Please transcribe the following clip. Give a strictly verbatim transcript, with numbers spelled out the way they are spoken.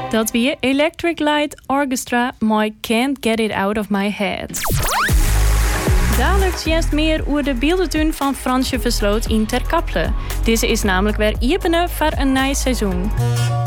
Dat wie Electric Light Orchestra my Can't Get It Out of My Head. Dadelijk juist meer over de beeldentuin van Fransje Versloot in Ter Kapelle. Deze is namelijk weer openen voor een nieuw seizoen.